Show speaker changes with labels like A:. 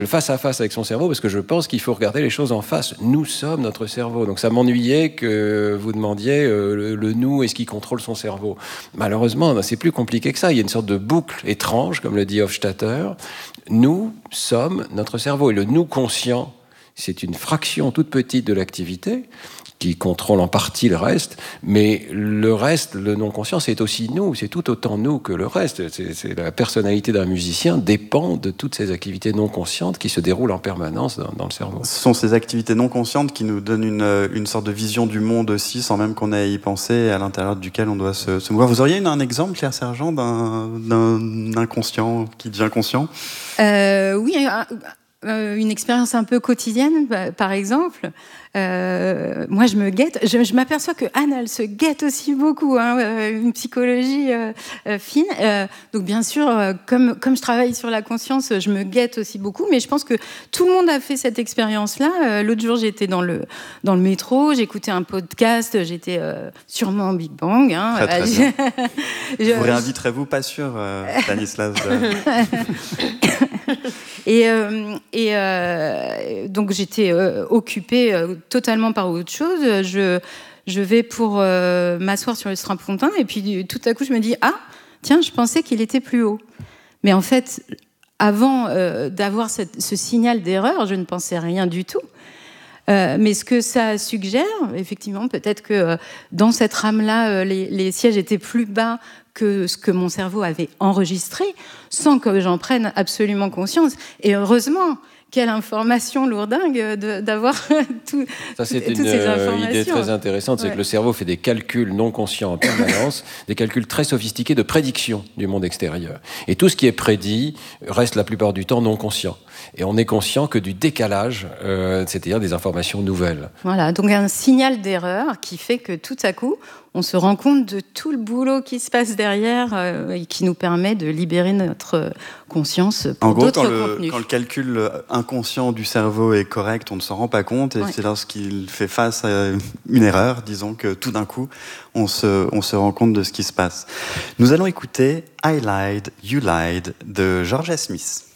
A: le face-à-face avec son cerveau, parce que je pense qu'il faut regarder les choses en face. Nous sommes notre cerveau. Donc ça m'ennuyait que vous demandiez le nous, est-ce qu'il contrôle son cerveau? Malheureusement, c'est plus compliqué que ça. Il y a une sorte de boucle étrange, comme le dit Hofstadter. Nous sommes notre cerveau. Et le nous conscient, c'est une fraction toute petite de l'activité qui contrôle en partie le reste, mais le reste, le non-conscient, c'est aussi nous, c'est tout autant nous que le reste. C'est la personnalité d'un musicien dépend de toutes ces activités non-conscientes qui se déroulent en permanence dans le cerveau.
B: Ce sont ces activités non-conscientes qui nous donnent une sorte de vision du monde aussi, sans même qu'on ait à y penser, à l'intérieur duquel on doit se mouvoir. Vous auriez un exemple, Claire Sergent, d'un inconscient qui devient conscient?
C: Oui, une expérience un peu quotidienne, par exemple. Moi, je me guette. Je m'aperçois que Anne, elle se guette aussi beaucoup, une psychologie fine. Donc, bien sûr, comme je travaille sur la conscience, je me guette aussi beaucoup. Mais je pense que tout le monde a fait cette expérience-là. L'autre jour, j'étais dans le métro, j'écoutais un podcast, j'étais sûrement en Big Bang.
B: Très, très bien. Vous réinviterez-vous, pas sûr, Stanislas
C: donc j'étais occupée totalement par autre chose. Je vais pour m'asseoir sur le strapontin et puis tout à coup je me dis tiens, je pensais qu'il était plus haut. Mais en fait, avant d'avoir ce signal d'erreur, je ne pensais rien du tout. Mais ce que ça suggère, effectivement, peut-être que dans cette rame-là, les sièges étaient plus bas que ce que mon cerveau avait enregistré, sans que j'en prenne absolument conscience. Et heureusement, quelle information lourdingue d'avoir toutes ces informations.
A: Ça, c'est une idée très intéressante, c'est que le cerveau fait des calculs non conscients en permanence, des calculs très sophistiqués de prédiction du monde extérieur. Et tout ce qui est prédit reste la plupart du temps non conscient. Et on n'est conscient que du décalage, c'est-à-dire des informations nouvelles.
C: Voilà, donc un signal d'erreur qui fait que tout à coup, on se rend compte de tout le boulot qui se passe derrière et qui nous permet de libérer notre conscience pour d'autres contenus.
B: Quand le calcul inconscient du cerveau est correct, on ne s'en rend pas compte. Et c'est lorsqu'il fait face à une erreur, disons, que tout d'un coup, on se rend compte de ce qui se passe. Nous allons écouter I Lied, You Lied de Georgia Smith.